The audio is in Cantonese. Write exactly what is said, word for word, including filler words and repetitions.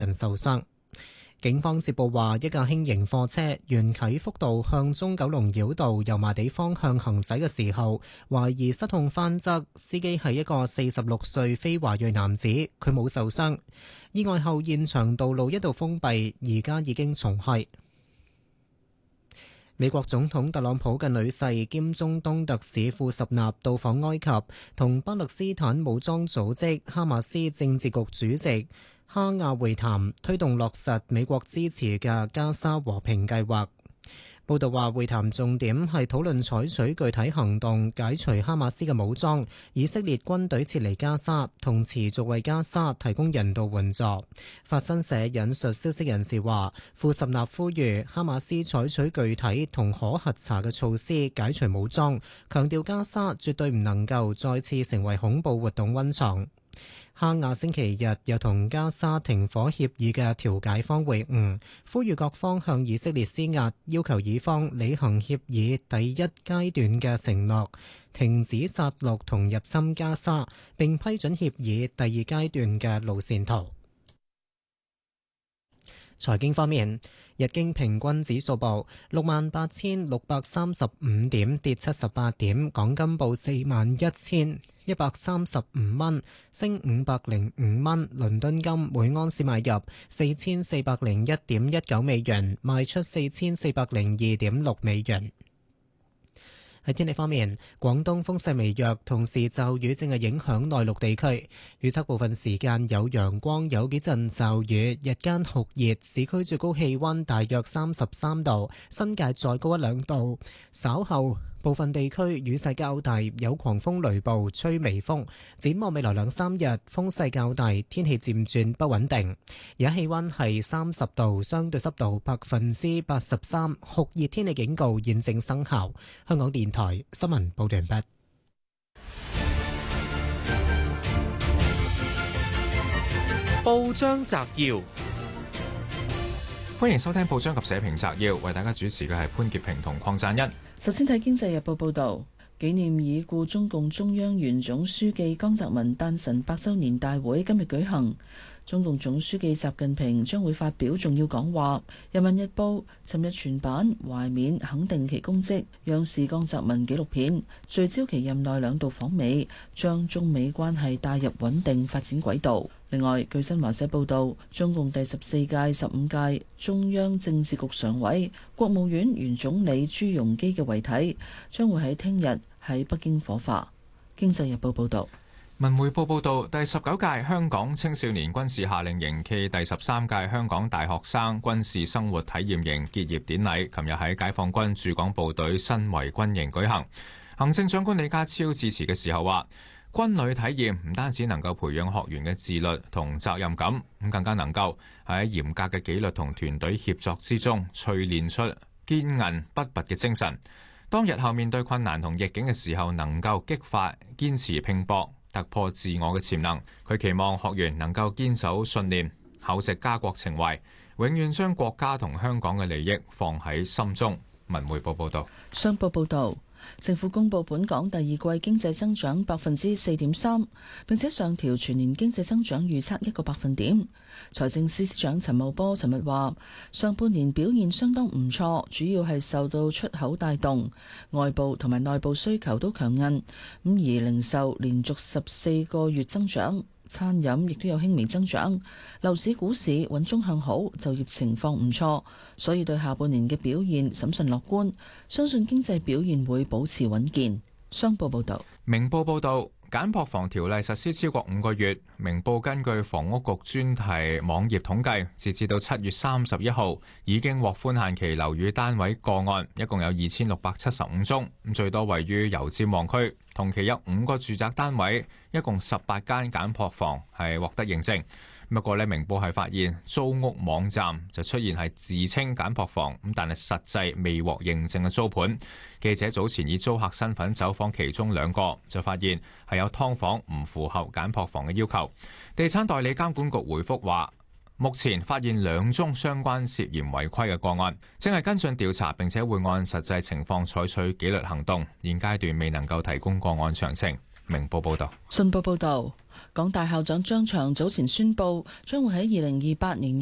人受傷。警方接報話，一架輕型貨車沿啟福道向中九龍繞道油麻地方向行駛嘅時候，懷疑失控翻側，司機係一個四十六歲非華裔男子，佢冇受傷。意外後現場道路一度封閉，而家已經重開。美國總統特朗普嘅女婿兼中東特使庫什納到訪埃及，同巴勒斯坦武裝組織哈馬斯政治局主席哈亞會談，推動落實美國支持嘅加沙和平計劃。報道話，會談重點係討論採取具體行動解除哈馬斯嘅武裝，以色列軍隊撤離加沙，同持續為加沙提供人道援助。法新社引述消息人士話，庫什納呼籲哈馬斯採取具體同可核查嘅措施解除武裝，強調加沙絕對唔能夠再次成為恐怖活動溫床。哈亞星期日又同加沙停火協議嘅調解方會晤，呼籲各方向以色列施壓，要求以方履行協議第一階段嘅承諾，停止殺戮同入侵加沙，並批准協議第二階段嘅路線圖。財經方面，日經平均指數報六萬八千六百三十五點，跌七十八點。港金報四萬一千一百三十五蚊，升五百零五蚊。倫敦金每盎司買入四千四百零一點一九美元，賣出四千四百零二點六美元。喺天氣方面，廣東風勢微弱，同時驟雨正係影響內陸地區。預測部分時間有陽光，有幾陣驟雨，日間酷熱，市區最高氣溫大約三十三度，新界再高一兩度。稍後部分地區雨勢較大，有狂風雷暴，吹微風。展望未來兩三日風勢較大，天氣漸轉不穩定。而家氣溫係三十度，相對濕度百分之八十三，酷熱天氣警告現正生效。香港電台新聞報道完畢。 報章摘要，歡迎收聽報章及社評摘要，為大家主持嘅係潘潔平同鄺贊恩。 首先睇《經濟日報》報導，紀念已故中共中央原總書記江澤民誕辰百週年大會今日舉行，中共總書記習近平將會發表重要講話。《人民日報》尋日全版懷緬肯定其功績，央視江澤民紀錄片聚焦其任內兩度訪美，將中美關係帶入穩定發展軌道。另外，據新華社報道，中共第十四屆、十五屆中央政治局常委、國務院原總理朱鎔基嘅遺體將會喺聽日喺北京火化。經濟日報報道。 文匯報報道，第十九屆香港青少年軍事夏令營暨第十三屆香港大學生軍事生活體驗營結業典禮，琴日喺解放軍駐港部隊新圍軍營舉行。行政長官李家超致辭嘅時候話，軍旅體驗唔單止能夠培養學員嘅自律同責任感，咁更加能夠喺嚴格嘅紀律同團隊協作之中，淬煉出堅韌不拔嘅精神。當日後面對困難同逆境嘅時候，能夠激發堅持拼搏、突破自我嘅潛能。佢期望學員能夠堅守信念，厚植家國情懷，永遠將國家同香港嘅利益放喺心中。文匯報報道。 商報報道，政府公布本港第二季經濟增長百分之四點三，並且上調全年經濟增長預測一個百分點。財政司司長陳茂波尋日話，上半年表現相當唔錯，主要係受到出口帶動，外部同埋內部需求都強韌。咁而零售連續十四個月增長，餐飲亦都有輕微增長，樓市股市穩中向好，就業情況唔錯，所以對下半年嘅表現審慎樂觀，相信經濟表現會保持穩健。商報報道。 明報報道，簡樸房條例實施超過五個月，明報根據房屋局專題網頁統計，截至到七月三十一號，已經獲寬限期樓宇單位個案一共有二千六百七十五宗，咁最多位於油尖旺區，同期有五個住宅單位，一共十八間簡樸房係獲得認證。不過呢，明報係發現租屋網站就出現係自稱簡樸房，咁但係實際未獲認證嘅租盤。記者早前以租客身份走訪其中兩個，就發現係有劏房唔符合簡樸房嘅要求。地產代理監管局回覆話，目前發現兩宗相關涉嫌違規嘅個案，正係跟進調查，並且會按實際情況採取紀律行動。現階段未能夠提供個案詳情。 明報報道。 信報報導，港大校長張翔早前宣布，將會喺二零二八年